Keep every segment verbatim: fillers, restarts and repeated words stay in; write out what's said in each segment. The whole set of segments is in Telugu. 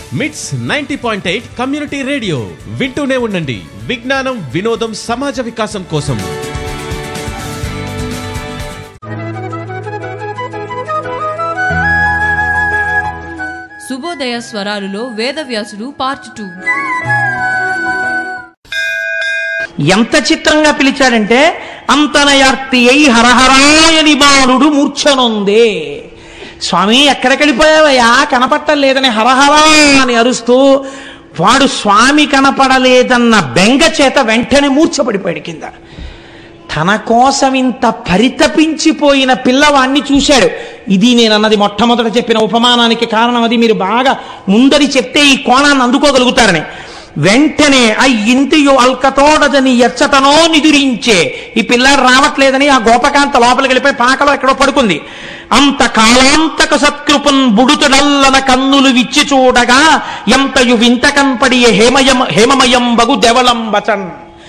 మిట్స్ ninety point eight community radio వింటూనే ఉండండి. విజ్ఞానం, వినోదం, సమాజ వికాసం కోసం. శుభోదయ స్వరాలులో వేదవ్యాసుడు పార్ట్ టూ. ఎంత చిత్రంగా పిలిచాడంటే, అంతనయార్తి అయి హరహరాయని బాలుడు మూర్ఛనొందే. స్వామి ఎక్కడికి వెళ్ళిపోయావయ్యా, కనపట్టలేదని హరహరా అని అరుస్తూ, వాడు స్వామి కనపడలేదన్న బెంగ చేత వెంటనే మూర్ఛపడిపోయాడు కింద. తన కోసం ఇంత పరితపించిపోయిన పిల్లవాణ్ణి చూశాడు. ఇది నేనన్నది మొట్టమొదట చెప్పిన ఉపమానానికి కారణం. అది మీరు బాగా ముందరి చెప్తే ఈ కోణాన్ని అందుకోగలుగుతారని. వెంటనే ఆ ఇంటియో అల్కతోడదని ఎచ్చటనో నిదురించే, ఈ పిల్లాడు రావట్లేదని ఆ గోపకాంత లోపలికి వెళ్ళిపోయి పాకలో ఎక్కడో పడుకుంది. అంత కాలాంతక సత్కృపన్ బుడుతుడల్లన కన్నులు విచ్చి చూడగా ఎంతయు వింత కన్పడి హేమయం హేమమయం బగు దేవలం వచన్.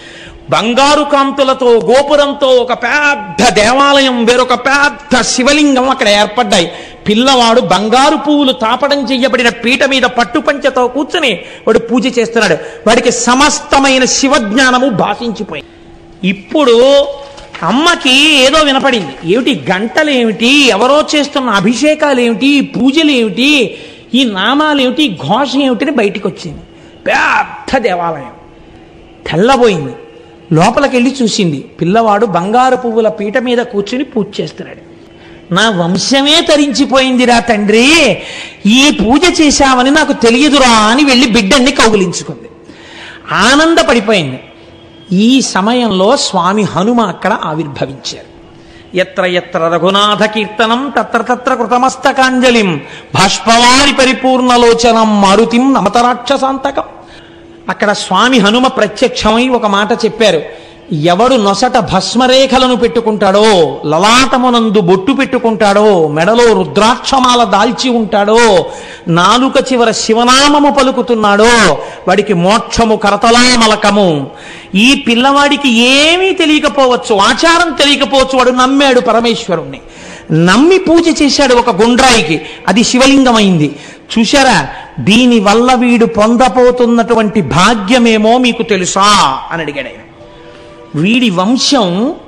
బంగారు కాంతులతో గోపురంతో ఒక పెద్ద దేవాలయం, వేరొక పెద్ద శివలింగం అక్కడ ఏర్పడ్డాయి. పిల్లవాడు బంగారు పువ్వులు తాపడం చెయ్యబడిన పీట మీద పట్టుపంచతో కూర్చుని వాడు పూజ చేస్తున్నాడు. వాడికి సమస్తమైన శివజ్ఞానము భాషించిపోయింది. ఇప్పుడు అమ్మకి ఏదో వినపడింది. ఏమిటి గంటలు ఏమిటి, ఎవరో చేస్తున్న అభిషేకాలు ఏమిటి, పూజలు ఏమిటి, ఈ నామాలు ఏమిటి, ఘోష ఏమిటిని బయటికి వచ్చింది. పెద్ద దేవాలయం తెల్లబోయింది. లోపలికి వెళ్ళి చూసింది. పిల్లవాడు బంగారు పువ్వుల పీట మీద కూర్చుని పూజ చేస్తున్నాడు. నా వంశమే తరించిపోయిందిరా తండ్రి, ఈ పూజ చేశామని నాకు తెలియదురా అని వెళ్ళి బిడ్డన్ని కౌగిలించుకుంది. ఆనందపడిపోయింది. ఈ సమయంలో స్వామి హనుమ అక్కడ ఆవిర్భవించారు. ఎత్ర ఎత్ర రఘునాథ కీర్తనం తత్ర తత్ర కృతమస్తకాంజలిం బాష్పవారి పరిపూర్ణలోచనం మారుతిం నమతరాక్షసాంతకం. అక్కడ స్వామి హనుమ ప్రత్యక్షమై ఒక మాట చెప్పారు. ఎవడు నొసట భస్మరేఖలను పెట్టుకుంటాడో, లలాటమునందు బొట్టు పెట్టుకుంటాడో, మెడలో రుద్రాక్షమాల దాల్చి ఉంటాడో, నాలుక చివర శివనామము పలుకుతున్నాడో, వాడికి మోక్షము కరతలామలకము. ఈ పిల్లవాడికి ఏమీ తెలియకపోవచ్చు, ఆచారం తెలియకపోవచ్చు, వాడు నమ్మాడు పరమేశ్వరుణ్ణి. నమ్మి పూజ చేశాడు ఒక గుండ్రాయికి, అది శివలింగమైంది. చూశారా, దీని వల్ల వీడు పొందపోతున్నటువంటి భాగ్యమేమో మీకు తెలుసా అని అడిగాడు ఆయన. వీడి వంశం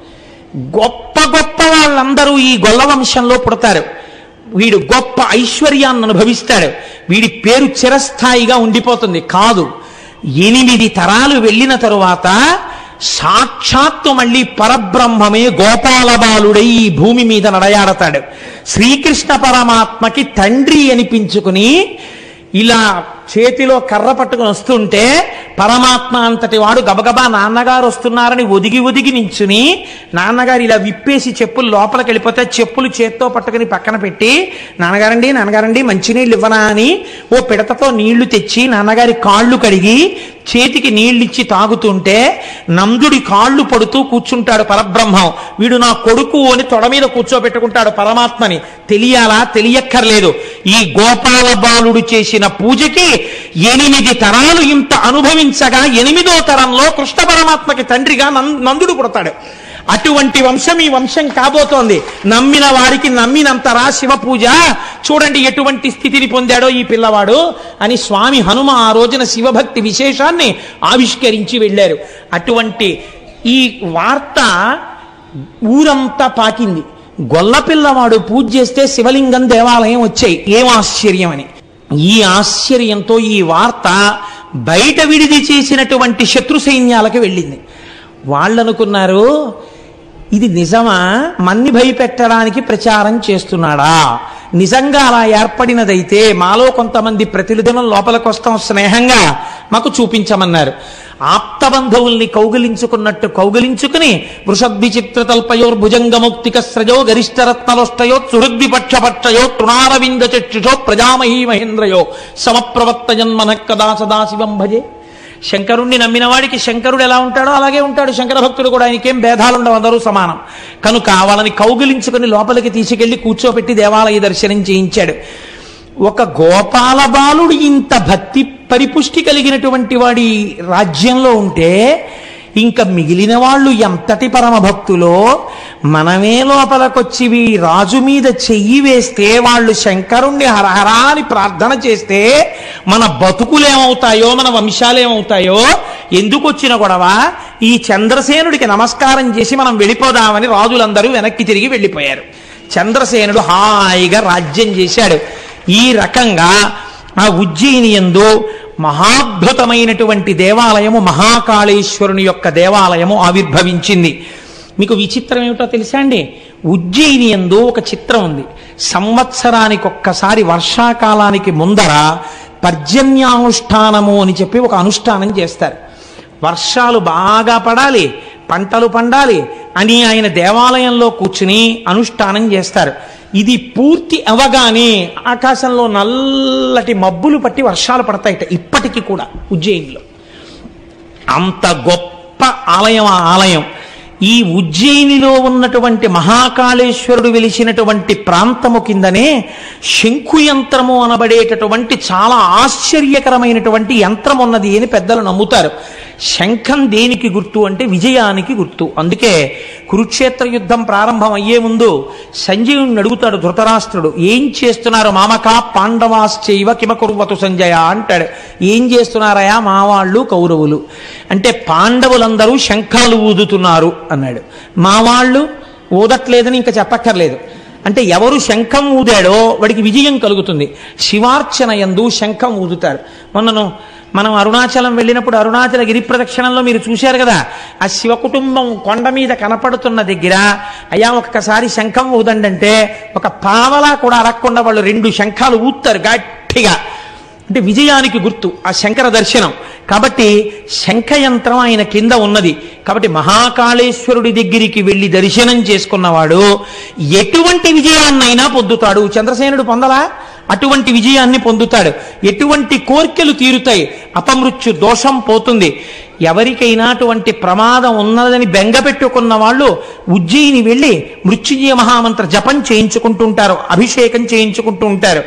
గొప్ప గొప్ప వాళ్ళందరూ ఈ గొల్ల వంశంలో పుడతారు. వీడు గొప్ప ఐశ్వర్యాన్ని అనుభవిస్తాడు. వీడి పేరు చిరస్థాయిగా ఉండిపోతుంది. కాదు, ఎనిమిది తరాలు వెళ్ళిన తరువాత సాక్షాత్తు మళ్ళీ పరబ్రహ్మమే గోపాల బాలుడై ఈ భూమి మీద నడయాడతాడు. శ్రీకృష్ణ పరమాత్మకి తండ్రి అనిపించుకుని ఇలా చేతిలో కర్ర పట్టుకుని వస్తుంటే పరమాత్మ అంతటి వాడు గబగబా నాన్నగారు వస్తున్నారని ఒదిగి ఒదిగి నించుని, నాన్నగారు ఇలా విప్పేసి చెప్పులు లోపలికి వెళ్ళిపోతే చెప్పులు చేత్తో పట్టుకుని పక్కన పెట్టి, నాన్నగారండి నాన్నగారండి మంచినీళ్ళు ఇవ్వనా అని ఓ పిడతతో నీళ్లు తెచ్చి నాన్నగారి కాళ్ళు కడిగి చేతికి నీళ్ళిచ్చి తాగుతుంటే నందుడి కాళ్ళు పడుతూ కూర్చుంటాడు పరబ్రహ్మం. వీడు నా కొడుకు అని తొడ మీద కూర్చోబెట్టుకుంటాడు పరమాత్మని. తెలియాలా, తెలియక్కర్లేదు. ఈ గోపాల బాలుడు చేసిన పూజకి ఎనిమిది తరాలు ఇంత అనుభవించగా ఎనిమిదో తరంలో కృష్ణ పరమాత్మకి తండ్రిగా నందుడు పుడతాడు. అటువంటి వంశం ఈ వంశం కాబోతోంది. నమ్మిన వారికి నమ్మినంతరా శివ పూజ. చూడండి ఎటువంటి స్థితిని పొందాడో ఈ పిల్లవాడు అని స్వామి హనుమ ఆ రోజున శివభక్తి విశేషాన్ని ఆవిష్కరించి వెళ్ళారు. అటువంటి ఈ వార్త ఊరంతా పాకింది. గొల్ల పిల్లవాడు పూజ చేస్తే శివలింగం దేవాలయం వచ్చాయి. ఏం ఆశ్చర్యం అని. ఈ ఆశ్చర్యంతో ఈ వార్త బయట విడిది చేసినటువంటి శత్రు సైన్యాలకు వెళ్ళింది. వాళ్ళనుకున్నారు, ఇది నిజమా, మన్ని భయపెట్టడానికి ప్రచారం చేస్తున్నాడా? నిజంగా అలా ఏర్పడినదైతే మాలో కొంతమంది ప్రతిదినం లోపలికి వస్తాం, స్నేహంగా మాకు చూపించమన్నారు. ఆప్తబంధువుల్ని కౌగిలించుకున్నట్టు కౌగిలించుకుని వృషద్విచిత్రతల్పయో భుజంగముక్తిక స్రజో గరిష్టరత్నలోష్టయో సుహృద్విపక్షపక్షయో తృణారవింద చక్షుషో ప్రజామహీ మహేంద్రయో సమప్రవర్తయన్మన కదా సదాశివం భజే. శంకరుణ్ణి నమ్మిన వాడికి శంకరుడు ఎలా ఉంటాడో అలాగే ఉంటాడు శంకర భక్తుడు కూడా. ఆయనకేం భేదాలుండవు, అందరూ సమానం. కనుక వాళ్ళని కౌగిలించుకుని లోపలికి తీసుకెళ్లి కూర్చోబెట్టి దేవాలయ దర్శనం చేయించాడు. ఒక గోపాల బాలుడు ఇంత భక్తి పరిపుష్టి కలిగినటువంటి వాడి రాజ్యంలో ఉంటే ఇంకా మిగిలిన వాళ్ళు ఎంతటి పరమ భక్తులో. మనమే లోపలకొచ్చి రాజు మీద చెయ్యి వేస్తే వాళ్ళు శంకరుణ్ణి హరహరా అని ప్రార్థన చేస్తే మన బతుకులేమవుతాయో మన వంశాలేమవుతాయో ఎందుకు వచ్చిన గొడవ, ఈ చంద్రసేనుడికి నమస్కారం చేసి మనం వెళ్ళిపోదామని రాజులందరూ వెనక్కి తిరిగి వెళ్ళిపోయారు. చంద్రసేనుడు హాయిగా రాజ్యం చేశాడు. ఈ రకంగా ఆ ఉజ్జయిని యందు మహాద్భుతమైనటువంటి దేవాలయము మహాకాళేశ్వరుని యొక్క దేవాలయము ఆవిర్భవించింది. మీకు విచిత్రం ఏమిటో తెలుసా అండి? ఉజ్జయిని యందు ఒక చిత్రం ఉంది. సంవత్సరానికి ఒక్కసారి వర్షాకాలానికి ముందర పర్జన్యానుష్ఠానము అని చెప్పి ఒక అనుష్ఠానం చేస్తారు. వర్షాలు బాగా పడాలి, పంటలు పండాలి అని ఆయన దేవాలయంలో కూర్చుని అనుష్ఠానం చేస్తారు. ఇది పూర్తి అవగానే ఆకాశంలో నల్లటి మబ్బులు పట్టి వర్షాలు పడతాయిట. ఇప్పటికీ కూడా ఉజ్జయినిలో అంత గొప్ప ఆలయం. ఆ ఆలయం ఈ ఉజ్జయినిలో ఉన్నటువంటి మహాకాళేశ్వరుడు వెలిసినటువంటి ప్రాంతము కిందనే శంఖు యంత్రము అనబడేటటువంటి చాలా ఆశ్చర్యకరమైనటువంటి యంత్రం ఉన్నది అని పెద్దలు నమ్ముతారు. శంఖం దేనికి గుర్తు అంటే విజయానికి గుర్తు. అందుకే కురుక్షేత్ర యుద్ధం ప్రారంభం అయ్యే ముందు సంజయుని అడుగుతాడు ధృతరాష్ట్రుడు, ఏం చేస్తున్నారు మామకా పాండవాశ్చైవ కిమకుర్వతు సంజయ అంటాడు. ఏం చేస్తున్నారయా మా వాళ్ళు కౌరవులు అంటే, పాండవులందరూ శంఖాలు ఊదుతున్నారు అన్నాడు. మా వాళ్ళు ఊదట్లేదని ఇంకా చెప్పక్కర్లేదు. అంటే ఎవరు శంఖం ఊదాడో వాడికి విజయం కలుగుతుంది. శివార్చన యందు శంఖం ఊదుతారు. మొన్నను మనం అరుణాచలం వెళ్ళినప్పుడు అరుణాచల గిరి ప్రదక్షిణంలో మీరు చూశారు కదా, ఆ శివ కుటుంబం కొండ మీద కనపడుతున్న దగ్గర అయ్యా ఒక్కసారి శంఖం ఊదండి అంటే ఒక పావలా కూడా అరక్కుండా వాళ్ళు రెండు శంఖాలు ఊతారు గట్టిగా. అంటే విజయానికి గుర్తు ఆ శంకర దర్శనం. కాబట్టి శంఖయంత్రం ఆయన కింద ఉన్నది. కాబట్టి మహాకాళేశ్వరుడి దగ్గరికి వెళ్ళి దర్శనం చేసుకున్నవాడు ఎటువంటి విజయాన్నైనా పొందుతాడు. చంద్రసేనుడు పొందలా? అటువంటి విజయాన్ని పొందుతాడు. ఎటువంటి కోర్కెలు తీరుతాయి, అపమృత్యు దోషం పోతుంది. ఎవరికైనా అటువంటి ప్రమాదం ఉన్నదని బెంగపెట్టుకున్న వాళ్ళు ఉజ్జయిని వెళ్ళి మృత్యుంజయ మహామంత్ర జపం చేయించుకుంటుంటారు, అభిషేకం చేయించుకుంటూ ఉంటారు.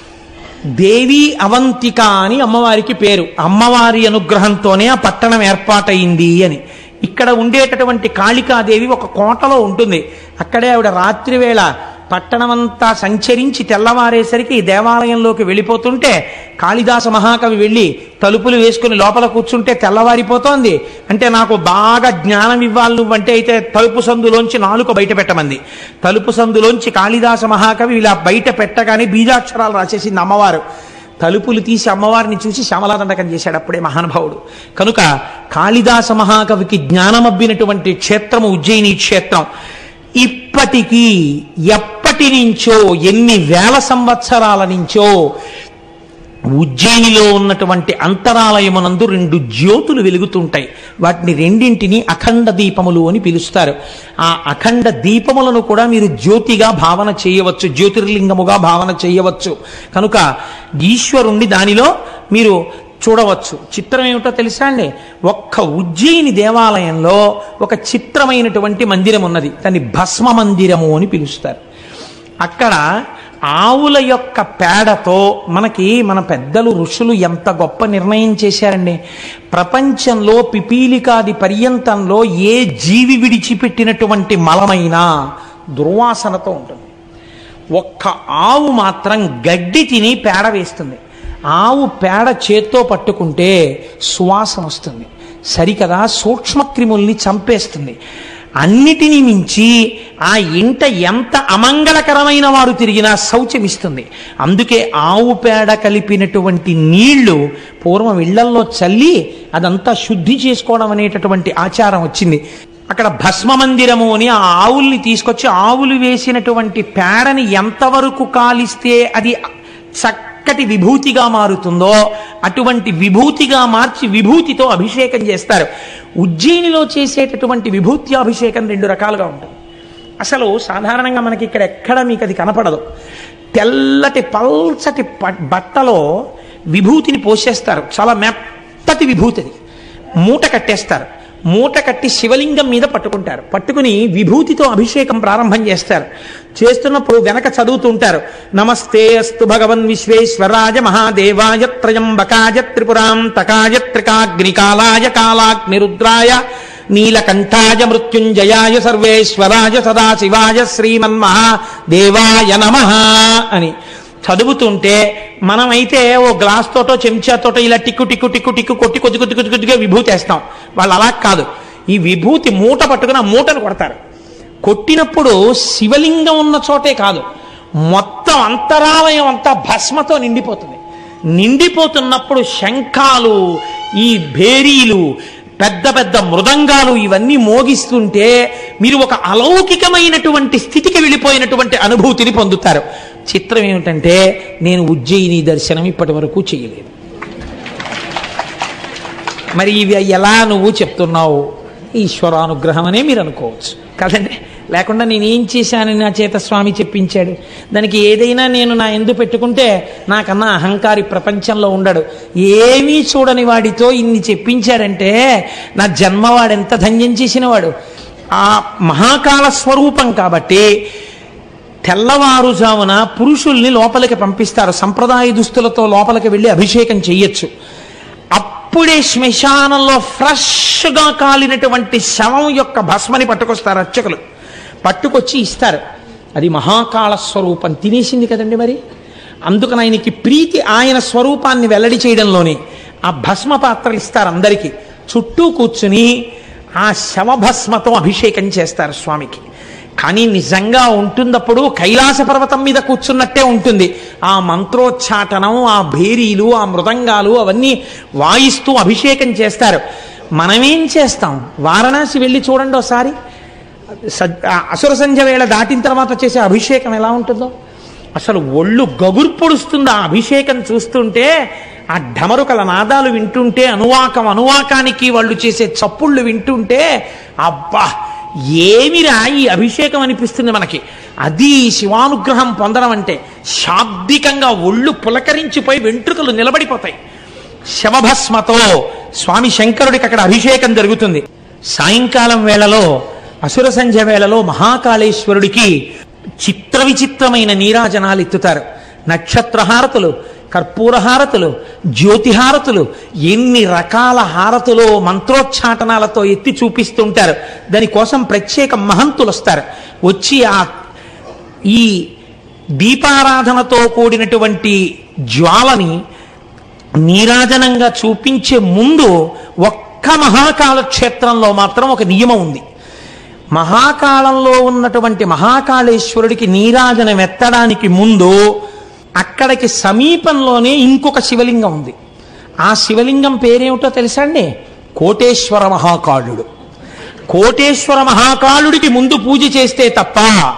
దేవి అవంతిక అని అమ్మవారికి పేరు. అమ్మవారి అనుగ్రహంతోనే ఆ పట్టణం ఏర్పాటైంది అని. ఇక్కడ ఉండేటటువంటి కాళికాదేవి ఒక కోటలో ఉంటుంది. అక్కడే ఆవిడ రాత్రి వేళ పట్టణమంతా సంచరించి తెల్లవారేసరికి దేవాలయంలోకి వెళ్ళిపోతుంటే కాళిదాస మహాకవి వెళ్ళి తలుపులు వేసుకుని లోపల కూర్చుంటే తెల్లవారిపోతోంది. అంటే నాకు బాగా జ్ఞానం ఇవ్వాలి నువ్వంటే అయితే తలుపు సందులోంచి నాలుక బయట పెట్టమంది. తలుపు సందులోంచి కాళిదాస మహాకవి ఇలా బయట పెట్టగానే బీజాక్షరాలు రాసేసింది అమ్మవారు. తలుపులు తీసి అమ్మవారిని చూసి శ్యామలాదండకం చేశాడు అప్పుడే మహానుభావుడు. కనుక కాళిదాస మహాకవికి జ్ఞానమబ్బినటువంటి క్షేత్రము ఉజ్జయిని క్షేత్రం. ఇప్పటికీ ఎప్పటి నుంచో ఎన్ని వేల సంవత్సరాల నుంచో ఉజ్జయినిలో ఉన్నటువంటి అంతరాలయమునందు రెండు జ్యోతులు వెలుగుతుంటాయి. వాటిని రెండింటిని అఖండ దీపములు అని పిలుస్తారు. ఆ అఖండ దీపములను కూడా మీరు జ్యోతిగా భావన చేయవచ్చు, జ్యోతిర్లింగముగా భావన చేయవచ్చు. కనుక ఈశ్వరుణ్ణి దానిలో మీరు చూడవచ్చు. చిత్రం ఏమిటో తెలుసా అండి? ఒక్క ఉజ్జయిని దేవాలయంలో ఒక చిత్రమైనటువంటి మందిరం ఉన్నది. దాన్ని భస్మ మందిరము అని పిలుస్తారు. అక్కడ ఆవుల యొక్క పేడతో మనకి మన పెద్దలు ఋషులు ఎంత గొప్ప నిర్ణయం చేశారండి. ప్రపంచంలో పిపీలికాది పర్యంతంలో ఏ జీవి విడిచిపెట్టినటువంటి మలమైనా దుర్వాసనతో ఉంటుంది. ఒక్క ఆవు మాత్రం గడ్డి తిని పేడ వేస్తుంది. ఆవు పేడ చేత్తో పట్టుకుంటే సువాసన వస్తుంది, సరికదా సూక్ష్మక్రిముల్ని చంపేస్తుంది. అన్నిటినీ మించి ఆ ఇంట ఎంత అమంగళకరమైన వారు తిరిగినా శౌచమిస్తుంది. అందుకే ఆవు పేడ కలిపినటువంటి నీళ్లు పూర్వం ఇళ్లల్లో చల్లి అదంతా శుద్ధి చేసుకోవడం అనేటటువంటి ఆచారం వచ్చింది. అక్కడ భస్మ మందిరము అని ఆ ఆవుల్ని తీసుకొచ్చి ఆవులు వేసినటువంటి పేడని ఎంతవరకు కాలిస్తే అది చక్కటి విభూతిగా మారుతుందో అటువంటి విభూతిగా మార్చి విభూతితో అభిషేకం చేస్తారు. ఉజ్జయినిలో చేసేటటువంటి విభూతి అభిషేకం రెండు రకాలుగా ఉంటుంది. అసలు సాధారణంగా మనకి ఇక్కడ ఎక్కడ మీకు అది కనపడదు. తెల్లటి పల్చటి బట్టలో విభూతిని పోసేస్తారు. చాలా మెత్తటి విభూతిని మూట కట్టేస్తారు. మూట కట్టి శివలింగం మీద పట్టుకుంటారు. పట్టుకుని విభూతితో అభిషేకం ప్రారంభం చేస్తారు. చేస్తున్నప్పుడు వెనక చదువుతుంటారు, నమస్తే అస్తు భగవన్ విశ్వేశ్వరాయ మహాదేవాయ త్రయంబకాయ త్రిపురాంతకాయ త్రికాగ్నికాలాయ కాలాగ్నిరుద్రాయ నీలకంఠాయ మృత్యుంజయాయ సర్వేశ్వరాయ సదాశివాయ శ్రీమన్మహాదేవాయ నమః అని చదువుతుంటే మనమైతే ఓ గ్లాస్ తోటో చెంచాతోటో ఇలా టిక్కు టిక్కు టిక్కు టిక్కు కొట్టి కొద్ది కొద్ది కొద్ది కొద్దిగా విభూతి వేస్తాం. వాళ్ళు అలా కాదు, ఈ విభూతి మూట పట్టుకుని ఆ మూటను కొడతారు. కొట్టినప్పుడు శివలింగం ఉన్న చోటే కాదు, మొత్తం అంతరాలయం అంతా భస్మతో నిండిపోతుంది. నిండిపోతున్నప్పుడు శంఖాలు, ఈ భేరీలు, పెద్ద పెద్ద మృదంగాలు ఇవన్నీ మోగిస్తుంటే మీరు ఒక అలౌకికమైనటువంటి స్థితికి వెళ్ళిపోయినటువంటి అనుభూతిని పొందుతారు. చిత్రం ఏమిటంటే నేను ఉజ్జయిని దర్శనం ఇప్పటి వరకు చేయలేదు. మరి ఇవి ఎలా నువ్వు చెప్తున్నావు? ఈశ్వరానుగ్రహం అనే మీరు అనుకోవచ్చు కదండి. లేకుండా నేనేం చేశానని నా చేత స్వామి చెప్పించాడు. దానికి ఏదైనా నేను నా ఎందు పెట్టుకుంటే నాకన్నా అహంకారి ప్రపంచంలో ఉండడు. ఏమీ చూడని వాడితో ఇన్ని చెప్పించాడంటే నా జన్మవాడు ఎంత ధన్యం చేసినవాడు. ఆ మహాకాల స్వరూపం కాబట్టి తెల్లవారుజామున పురుషుల్ని లోపలికి పంపిస్తారు. సంప్రదాయ దుస్తులతో లోపలికి వెళ్ళి అభిషేకం చెయ్యొచ్చు. అప్పుడే శ్మశానంలో ఫ్రెష్గా కాలినటువంటి శవం యొక్క భస్మని పట్టుకొస్తారు అర్చకులు. పట్టుకొచ్చి ఇస్తారు. అది మహాకాళ స్వరూపం తినేసింది కదండి. మరి అందుకని ఆయనకి ప్రీతి ఆయన స్వరూపాన్ని వెల్లడి చేయడంలోనే ఆ భస్మ పాత్రలు ఇస్తారు అందరికీ. చుట్టూ కూర్చుని ఆ శవభస్మతో అభిషేకం చేస్తారు స్వామికి. కానీ నిజంగా ఉంటున్నప్పుడు కైలాస పర్వతం మీద కూర్చున్నట్టే ఉంటుంది. ఆ మంత్రోచ్చాటనం, ఆ భేరీలు, ఆ మృదంగాలు అవన్నీ వాయిస్తూ అభిషేకం చేస్తారు. మనమేం చేస్తాం? వారణాసి వెళ్ళి చూడండి ఒకసారి. అసుర సంధ్య వేళ దాటిన తర్వాత చేసే అభిషేకం ఎలా ఉంటుందో అసలు ఒళ్ళు గగురు పొడుస్తుంది. ఆ అభిషేకం చూస్తుంటే, ఆ ఢమరుకల నాదాలు వింటుంటే, అనువాకం అనువాకానికి వాళ్ళు చేసే చప్పుళ్ళు వింటుంటే అబ్బా ఏమిరా ఈ అభిషేకం అనిపిస్తుంది మనకి. అది శివానుగ్రహం పొందడం అంటే. శాబ్దికంగా ఒళ్ళు పులకరించిపోయి వెంట్రుకలు నిలబడిపోతాయి. శవభస్మతో స్వామి శంకరుడికి అక్కడ అభిషేకం జరుగుతుంది. సాయంకాలం వేళలో అసుర సంధ్య వేళలో మహాకాళేశ్వరుడికి చిత్ర విచిత్రమైన నీరాజనాలు ఎత్తుతారు. నక్షత్రహారతులు, కర్పూరహారతులు, జ్యోతిహారతులు, ఎన్ని రకాల హారతులు మంత్రోచ్చాటనాలతో ఎత్తి చూపిస్తుంటారు. దానికోసం ప్రత్యేక మహంతులు వస్తారు. వచ్చి ఆ ఈ దీపారాధనతో కూడినటువంటి జ్వాలని నీరాజనంగా చూపించే ముందు ఒక్క మహాకాళ క్షేత్రంలో మాత్రం ఒక నియమం ఉంది. మహాకాళంలో ఉన్నటువంటి మహాకాళేశ్వరుడికి నీరాజనం ఎత్తడానికి ముందు అక్కడికి సమీపంలోనే ఇంకొక శివలింగం ఉంది. ఆ శివలింగం పేరేమిటో తెలుసా అండి? కోటేశ్వర మహాకాళుడు. కోటేశ్వర మహాకాళుడికి ముందు పూజ చేస్తే తప్ప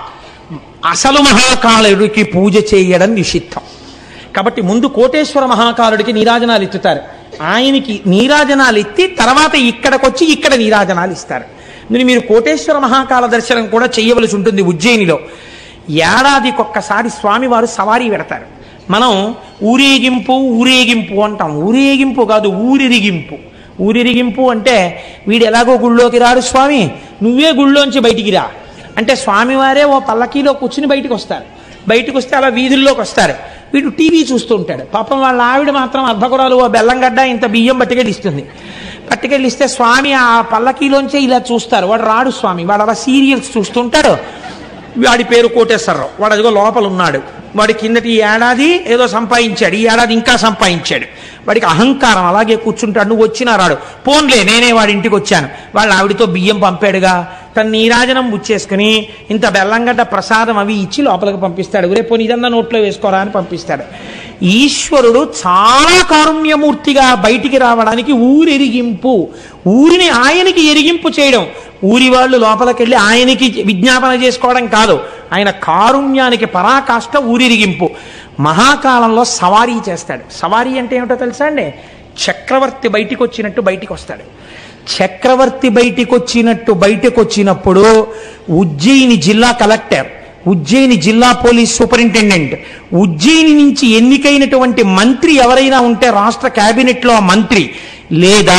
అసలు మహాకాళుడికి పూజ చేయడం నిషిద్ధం. కాబట్టి ముందు కోటేశ్వర మహాకాళుడికి నీరాజనాలు ఎత్తుతారు. ఆయనకి నీరాజనాలు ఎత్తి తర్వాత ఇక్కడికొచ్చి ఇక్కడ నీరాజనాలు ఇస్తారు. మీరు కోటేశ్వర మహాకాళ దర్శనం కూడా చేయవలసి ఉంటుంది ఉజ్జయినిలో. ఏడాదికొక్కసారి స్వామివారు సవారీ పెడతారు. మనం ఊరేగింపు ఊరేగింపు అంటాం. ఊరేగింపు కాదు, ఊరిరిగింపు. ఊరిరిగింపు అంటే వీడు ఎలాగో గుళ్ళోకి రాడు స్వామి, నువ్వే గుళ్ళోంచి బయటికి రా అంటే స్వామివారే ఓ పల్లకీలో కూర్చుని బయటికి వస్తారు. బయటకు వస్తే అలా వీధుల్లోకి వస్తారు. వీడు టీవీ చూస్తూ ఉంటాడు. పాపం వాళ్ళ ఆవిడ మాత్రం అర్ధకురాలు ఓ బెల్లంగడ్డ ఇంత బియ్యం పట్టుకెళ్ళి ఇస్తుంది. పట్టుకెళ్ళిస్తే స్వామి ఆ పల్లకీలోంచే ఇలా చూస్తారు. వాడు రాడు స్వామి, వాడు అలా సీరియల్స్ చూస్తుంటాడు. వాడి పేరు కోటేశ్వరరావు. వాడు అదిగో లోపల ఉన్నాడు. వాడి కిందటి ఈ ఏడాది ఏదో సంపాదించాడు, ఈ ఏడాది ఇంకా సంపాదించాడు. వాడికి అహంకారం, అలాగే కూర్చుంటాడు. నువ్వు వచ్చినా రాడు. పోన్లే నేనే వాడి ఇంటికి వచ్చాను, వాళ్ళ ఆవిడితో బియ్యం పంపాడుగా, తన నీరాజనం బుచ్చేసుకుని ఇంత బెల్లంగడ్డ ప్రసాదం అవి ఇచ్చి లోపలికి పంపిస్తాడు. రేపు పోనీ ఇదన్నా నోట్లో వేసుకోరా అని పంపిస్తాడు. ఈశ్వరుడు చాలా కారుణ్యమూర్తిగా బయటికి రావడానికి ఊరెరిగింపు, ఊరిని ఆయనకి ఎరిగింపు చేయడం. ఊరి వాళ్ళు లోపలికెళ్ళి ఆయనకి విజ్ఞాపన చేసుకోవడం కాదు, ఆయన కారుణ్యానికి పరాకాష్ట ఊరిరిగింపు. మహాకాలంలో సవారీ చేస్తాడు. సవారీ అంటే ఏమిటో తెలుసా అండి? చక్రవర్తి బయటికి వచ్చినట్టు బయటికి వస్తాడు. చక్రవర్తి బయటికి వచ్చినట్టు బయటకు వచ్చినప్పుడు ఉజ్జయిని జిల్లా కలెక్టర్, ఉజ్జయిని జిల్లా పోలీస్ సూపరింటెండెంట్, ఉజ్జయిని నుంచి ఎన్నికైనటువంటి మంత్రి ఎవరైనా ఉంటే రాష్ట్ర క్యాబినెట్లో ఆ మంత్రి, లేదా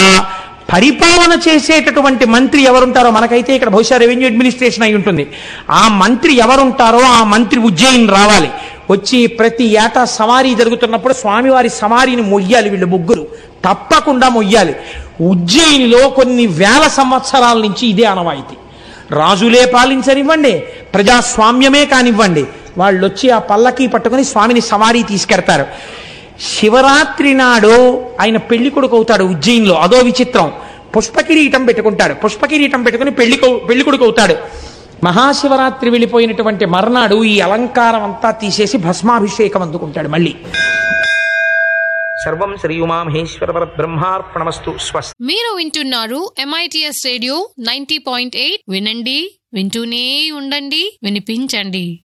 పరిపాలన చేసేటటువంటి మంత్రి ఎవరుంటారో, మనకైతే ఇక్కడ బహుశా రెవెన్యూ అడ్మినిస్ట్రేషన్ అయి ఉంటుంది, ఆ మంత్రి ఎవరుంటారో ఆ మంత్రి ఉజ్జయిని రావాలి. వచ్చి ప్రతి ఏటా సవారీ జరుగుతున్నప్పుడు స్వామివారి సవారీని మొయ్యాలి. వీళ్ళు ముగ్గురు తప్పకుండా మొయ్యాలి. ఉజ్జయినిలో కొన్ని వేల సంవత్సరాల నుంచి ఇదే ఆనవాయితీ. రాజులే పాలించనివ్వండి, ప్రజాస్వామ్యమే కానివ్వండి, వాళ్ళు వచ్చి ఆ పల్లకి పట్టుకుని స్వామిని సవారీ తీసుకెడతారు. శివరాత్రి నాడు ఆయన పెళ్లి కొడుకు అవుతాడు ఉజ్జయిన్లో. అదో విచిత్రం. పుష్పకిరీటం పెట్టుకుంటాడు. పుష్పకిరీటం పెట్టుకుని పెళ్లి పెళ్లి కొడుకు అవుతాడు. మహాశివరాత్రి వెళ్ళిపోయినటువంటి మర్నాడు ఈ అలంకారం అంతా తీసేసి భస్మాభిషేకం అందుకుంటాడు మళ్ళీ. సర్వం శ్రీ ఉమామహేశ్వర పరబ్రహ్మార్పణమస్తు. స్వస్తి. మీరు వింటున్నారు MITS radio ninety point eight. వినండి, వింటూనే ఉండండి, వినిపించండి.